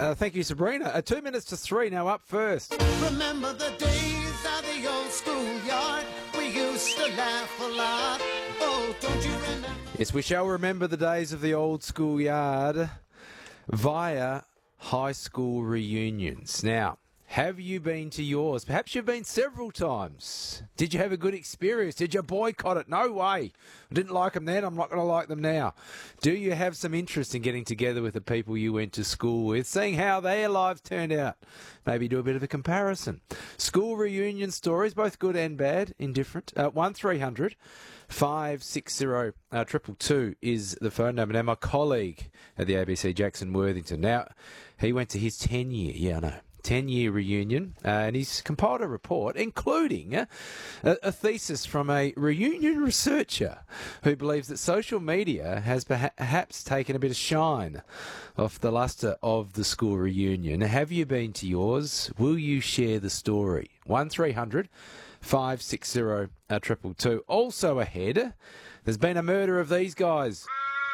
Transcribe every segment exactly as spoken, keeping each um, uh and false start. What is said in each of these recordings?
Uh, thank you, Sabrina. Uh, two minutes to three now up first. Remember the days of the old schoolyard? We used to laugh a lot. Oh, don't you remember? Yes, we shall remember the days of the old schoolyard via high school reunions. Now, have you been to yours? Perhaps you've been several times. Did you have a good experience? Did you boycott it? No way. I didn't like them then. I'm not going to like them now. Do you have some interest in getting together with the people you went to school with, seeing how their lives turned out? Maybe do a bit of a comparison. School reunion stories, both good and bad, indifferent. Uh, one three hundred five six zero triple two is the phone number. Now, my colleague at the A B C, Jackson Worthington, now, he went to his ten-year, yeah, I know, ten-year reunion, uh, and he's compiled a report, including uh, a, a thesis from a reunion researcher who believes that social media has perhaps taken a bit of shine off the lustre of the school reunion. Have you been to yours? Will you share the story? one three hundred five six zero triple two. Also ahead, there's been a murder of these guys.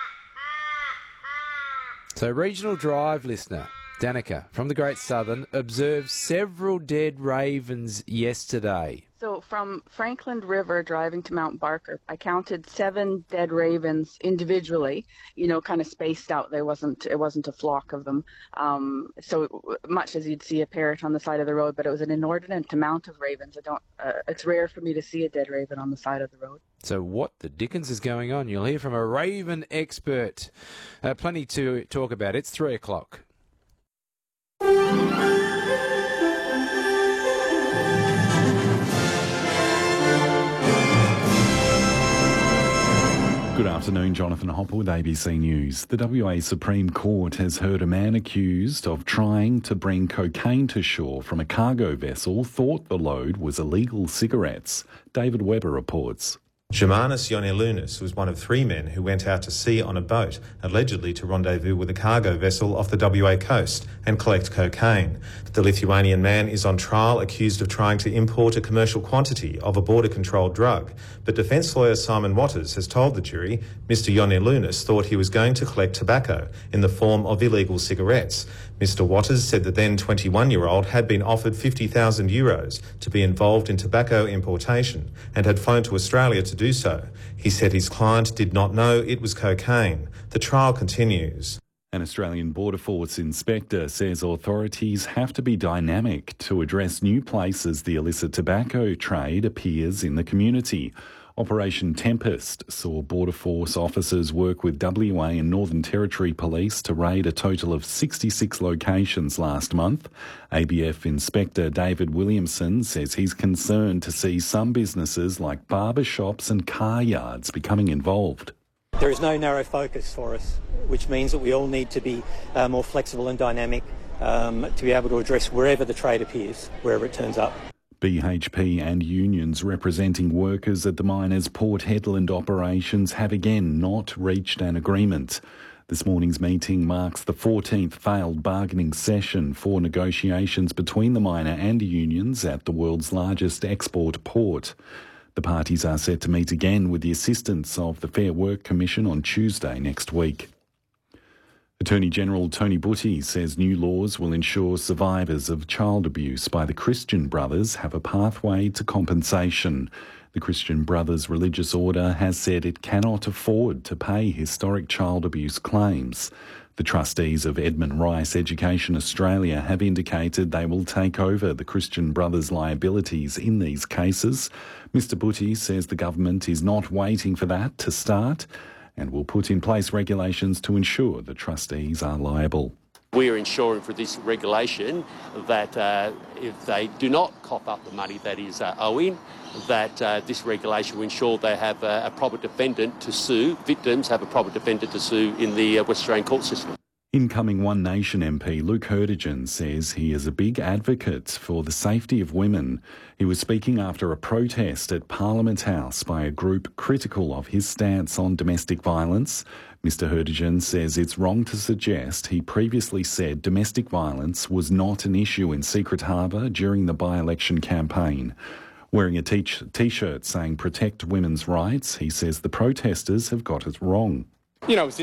So, Regional Drive listener Danica from the Great Southern observed several dead ravens yesterday. So from Franklin River driving to Mount Barker, I counted seven dead ravens individually, you know, kind of spaced out. There wasn't, it wasn't a flock of them. Um, so much as you'd see a parrot on the side of the road, but it was an inordinate amount of ravens. I don't, uh, it's rare for me to see a dead raven on the side of the road. So what the dickens is going on? You'll hear from a raven expert. Uh, plenty to talk about. It's three o'clock. Good afternoon, Jonathan Hopper with A B C News. The W A Supreme Court has heard a man accused of trying to bring cocaine to shore from a cargo vessel thought the load was illegal cigarettes. David Webber reports. Germanus Ioannoulis was one of three men who went out to sea on a boat, allegedly to rendezvous with a cargo vessel off the W A coast and collect cocaine. The Lithuanian man is on trial accused of trying to import a commercial quantity of a border-controlled drug, but defence lawyer Simon Watters has told the jury Mister Ioannoulis thought he was going to collect tobacco in the form of illegal cigarettes. Mister Watters said the then twenty-one-year-old had been offered fifty thousand euros to be involved in tobacco importation and had flown to Australia to do so. He said his client did not know it was cocaine. The trial continues. An Australian Border Force inspector says authorities have to be dynamic to address new places the illicit tobacco trade appears in the community. Operation Tempest saw Border Force officers work with W A and Northern Territory Police to raid a total of sixty-six locations last month. A B F Inspector David Williamson says he's concerned to see some businesses like barber shops and car yards becoming involved. There is no narrow focus for us, which means that we all need to be uh, more flexible and dynamic um, to be able to address wherever the trade appears, wherever it turns up. B H P and unions representing workers at the miner's Port Hedland operations have again not reached an agreement. This morning's meeting marks the fourteenth failed bargaining session for negotiations between the miner and unions at the world's largest export port. The parties are set to meet again with the assistance of the Fair Work Commission on Tuesday next week. Attorney General Tony Butty says new laws will ensure survivors of child abuse by the Christian Brothers have a pathway to compensation. The Christian Brothers religious order has said it cannot afford to pay historic child abuse claims. The trustees of Edmund Rice Education Australia have indicated they will take over the Christian Brothers' liabilities in these cases. Mister Butty says the government is not waiting for that to start and will put in place regulations to ensure the trustees are liable. We are ensuring for this regulation that uh, if they do not cough up the money that is uh, owing, that uh, this regulation will ensure they have a, a proper defendant to sue, victims have a proper defendant to sue in the uh, West Australian court system. Incoming One Nation M P Luke Hurdigen says he is a big advocate for the safety of women. He was speaking after a protest at Parliament House by a group critical of his stance on domestic violence. Mister Hurdigen says it's wrong to suggest he previously said domestic violence was not an issue in Secret Harbour during the by-election campaign. Wearing a t- t-shirt saying protect women's rights, he says the protesters have got it wrong. You know,